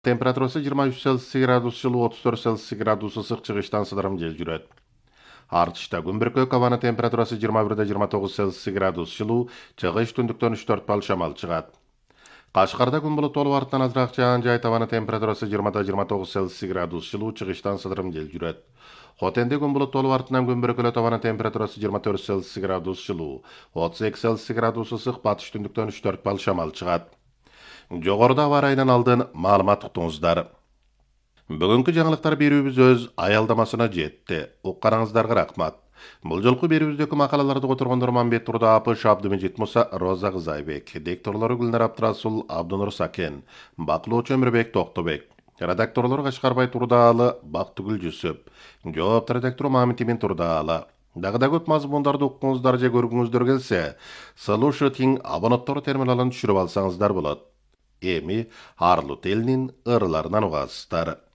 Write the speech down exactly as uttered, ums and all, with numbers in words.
Температурасы жыйырма үч Цельсий градус жылуу, отуз төрт Цельсий градус ысык чыгыштан сыдырым жел жүрөт. Артышта күнбүркөк абанын температурасы жыйырма бир жыйырма тогуз Цельсий градус жылуу, чыгыш түндүктөн үч төрт бал шамал чыгат. Кашкарда күн булуттуу артынан азыраак жаан жай табаны температурасы жыйырма жыйырма тогуз Цельсий градус жылуу, чыгыштан сыдырым жел жүрөт. Хотенде күн булуттуу артынан күнбүркөлө табаны температурасы жыйырма төрт Цельсий градус жылуу, отуз эки Цельсий градус ысык, батыш түндүктөн үч төрт бал шамал чыгат. Жогоруда аба ырайынан алдын маалымат уктуңуздар. Бүгүнкү жаңылыктар берүүбүз өз аялдамасына жетти. Укканыңыздарга рахмат. Бул жолку берүүбүздөгү макалаларды которгондор Мамбет Турда Апыш, Абдымежит Муса, Роза Кызайбек, дикторлору Гүлнар Абдрасул, Абдынур Сакен, бакылоочу Өмүрбек Токтобек, редакторлору Кашкарбай Турдаалы, Бактыгүл Жүсүп, жооп редактору Мамитимин Турдаалы. Дагы да көп мазмундарды уккуңуздар же көргүңүздөр келсе, слушать абонаттар терминалын түшүрүп алсаңыздар болот. Эми Арлут элинин ырыларынан угасыздар.